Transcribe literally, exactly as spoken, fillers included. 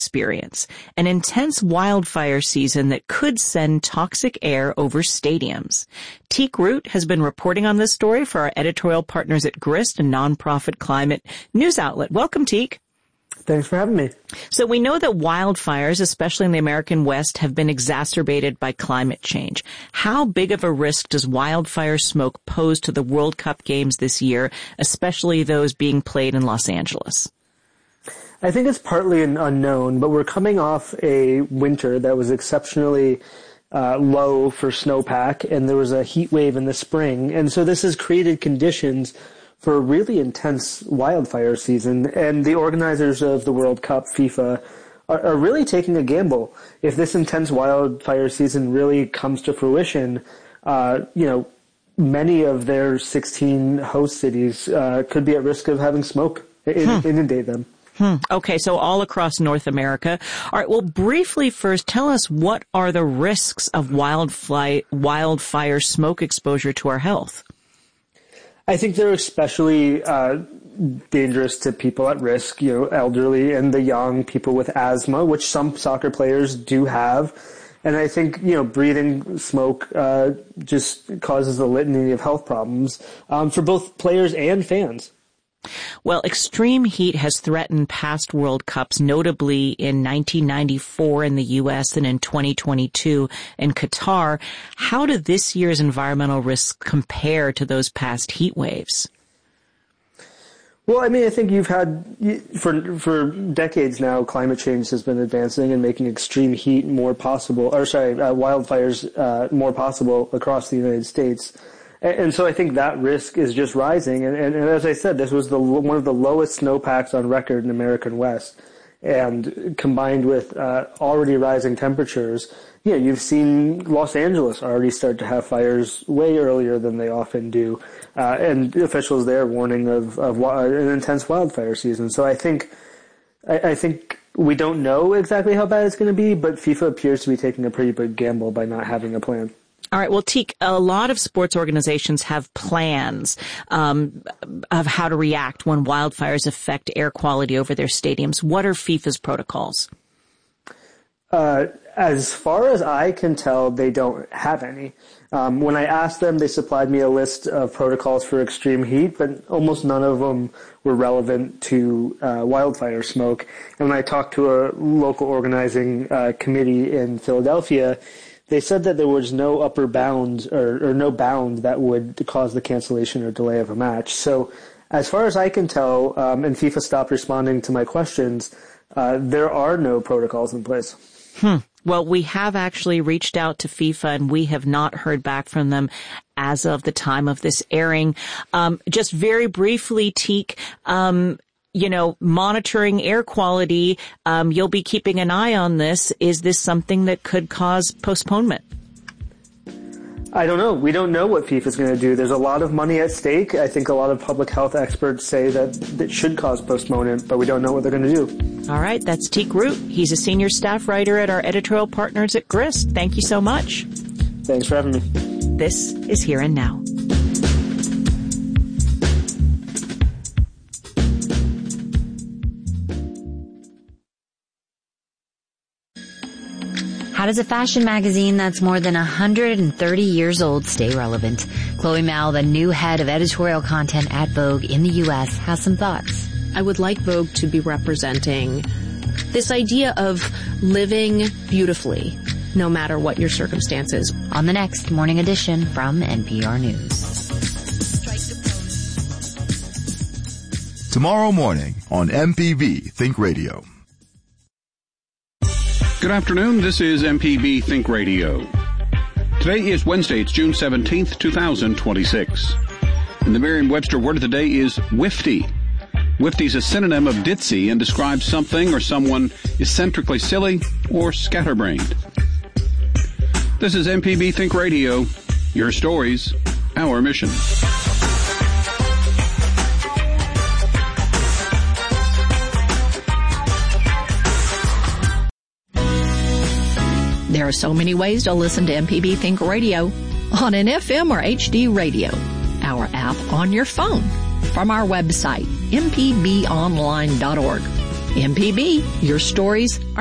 experience, an intense wildfire season that could send toxic air over stadiums. Teek Root has been reporting on this story for our editorial partners at Grist, a nonprofit climate news outlet. Welcome, Teek. Thanks for having me. So we know that wildfires, especially in the American West, have been exacerbated by climate change. How big of a risk does wildfire smoke pose to the World Cup games this year, especially those being played in Los Angeles? I think it's partly an unknown, but we're coming off a winter that was exceptionally uh, low for snowpack, and there was a heat wave in the spring. And so this has created conditions for a really intense wildfire season, and the organizers of the World Cup, FIFA, are, are really taking a gamble. If this intense wildfire season really comes to fruition, uh, you know, many of their sixteen host cities uh, could be at risk of having smoke in, hmm. inundate them. Hmm. Okay, so all across North America. All right, well, briefly first, tell us what are the risks of wildfly, wildfire smoke exposure to our health? I think they're especially uh, dangerous to people at risk, you know, elderly and the young, people with asthma, which some soccer players do have. And I think, you know, breathing smoke uh, just causes a litany of health problems um, for both players and fans. Well, extreme heat has threatened past World Cups, notably in nineteen ninety-four in the U S and in twenty twenty-two in Qatar. How do this year's environmental risks compare to those past heat waves? Well, I mean, I think you've had, for for decades now, climate change has been advancing and making extreme heat more possible, or sorry, uh, wildfires uh, more possible across the United States. And so I think that risk is just rising. And, and, and as I said, this was the one of the lowest snowpacks on record in the American West. And combined with uh, already rising temperatures, you know, you've seen Los Angeles already start to have fires way earlier than they often do. Uh, and officials there warning of, of an intense wildfire season. So I think, I, I think we don't know exactly how bad it's going to be, but FIFA appears to be taking a pretty big gamble by not having a plan. All right. Well, Teek, a lot of sports organizations have plans um, of how to react when wildfires affect air quality over their stadiums. What are FIFA's protocols? Uh, as far as I can tell, they don't have any. Um, when I asked them, they supplied me a list of protocols for extreme heat, but almost none of them were relevant to uh, wildfire smoke. And when I talked to a local organizing uh, committee in Philadelphia, they said that there was no upper bound or, or no bound that would cause the cancellation or delay of a match. So as far as I can tell, um, and FIFA stopped responding to my questions, uh, there are no protocols in place. Hmm. Well, we have actually reached out to FIFA and we have not heard back from them as of the time of this airing. Um, just very briefly, Teek, um, you know, monitoring air quality, um, you'll be keeping an eye on this. Is this something that could cause postponement? I don't know. We don't know what FIFA's going to do. There's a lot of money at stake. I think a lot of public health experts say that it should cause postponement, but we don't know what they're going to do. All right. That's Teek Root. He's a senior staff writer at our editorial partners at Grist. Thank you so much. Thanks for having me. This is Here and Now. How does a fashion magazine that's more than one hundred thirty years old stay relevant? Chloe Mao, the new head of editorial content at Vogue in the U S, has some thoughts. I would like Vogue to be representing this idea of living beautifully, no matter what your circumstances. On the next Morning Edition from N P R News. Tomorrow morning on M P B Think Radio. Good afternoon. This is M P B Think Radio. Today is Wednesday. It's June seventeenth, twenty twenty-six. And the Merriam-Webster word of the day is whifty. Whifty is a synonym of ditzy and describes something or someone eccentrically silly or scatterbrained. This is M P B Think Radio. Your stories, our mission. There are so many ways to listen to M P B Think Radio on an F M or H D radio, our app on your phone, from our website, m p b online dot org. M P B, your stories